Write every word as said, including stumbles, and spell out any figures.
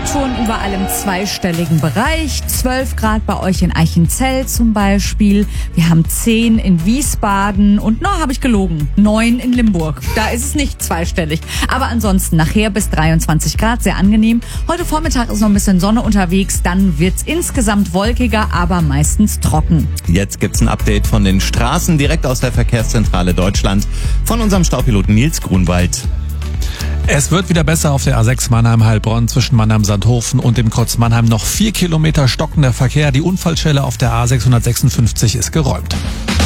Temperaturen überall im zweistelligen Bereich. zwölf Grad bei euch in Eichenzell zum Beispiel. Wir haben zehn in Wiesbaden und, no, habe ich gelogen, neun in Limburg. Da ist es nicht zweistellig. Aber ansonsten nachher bis dreiundzwanzig Grad, sehr angenehm. Heute Vormittag ist noch ein bisschen Sonne unterwegs. Dann wird's insgesamt wolkiger, aber meistens trocken. Jetzt gibt's ein Update von den Straßen direkt aus der Verkehrszentrale Deutschland von unserem Staupiloten Nils Grunwald. Es wird wieder besser auf der A sechs Mannheim-Heilbronn zwischen Mannheim-Sandhofen und dem Kreuz Mannheim. Noch vier Kilometer stockender Verkehr. Die Unfallstelle auf der A sechshundertsechsundfünfzig ist geräumt.